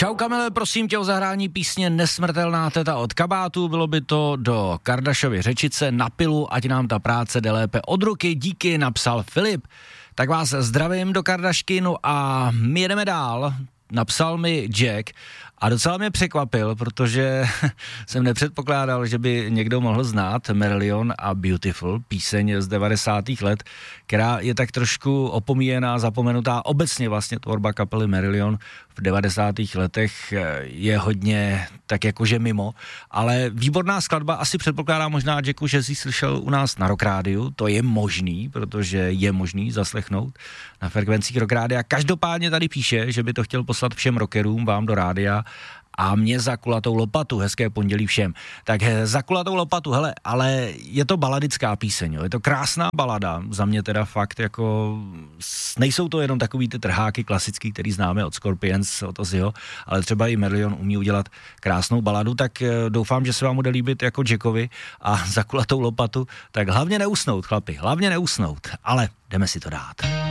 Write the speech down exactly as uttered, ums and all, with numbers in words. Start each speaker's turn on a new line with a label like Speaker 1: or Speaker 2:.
Speaker 1: Čau Kamile, prosím tě o zahrání písně Nesmrtelná teta od Kabátu, bylo by to do Kardašovy řečice na pilu, ať nám ta práce jde lépe od ruky, díky, napsal Filip. Tak vás zdravím do Kardašky, a my jedeme dál. Napsal mi Jack a docela mě překvapil, protože jsem nepředpokládal, že by někdo mohl znát Marillion a Beautiful, píseň z devadesátých let, která je tak trošku opomíjená, zapomenutá. Obecně vlastně tvorba kapely Marillion v devadesátých letech je hodně tak jakože mimo, ale výborná skladba, asi předpokládá možná Jacku, že jsi slyšel u nás na Rock Rádiu, to je možný, protože je možný zaslechnout na frekvencích Rock Rádia. Každopádně tady píše, že by to chtěl poslat všem rockerům, vám do rádia, a mě za kulatou lopatu, hezké pondělí všem. Tak za kulatou lopatu, hele, ale je to baladická píseň, jo? Je to krásná balada, za mě teda fakt jako, nejsou to jenom takový ty trháky klasický, který známe od Scorpions, od Ozzyho, ale třeba i Marillion umí udělat krásnou baladu, tak doufám, že se vám bude líbit jako Jackovi a za kulatou lopatu, tak hlavně neusnout, chlapi, hlavně neusnout, ale jdeme si to dát.